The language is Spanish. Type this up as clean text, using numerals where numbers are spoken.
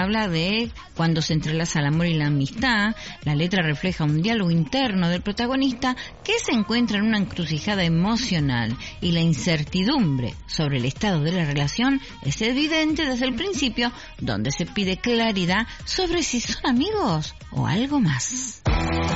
habla de cuando se entrelaza el amor y la amistad. La letra refleja un diálogo interno del protagonista que se encuentra en una encrucijada emocional, y la incertidumbre sobre el estado de la relación es evidente desde el principio, donde se pide claridad sobre si son amigos o algo más.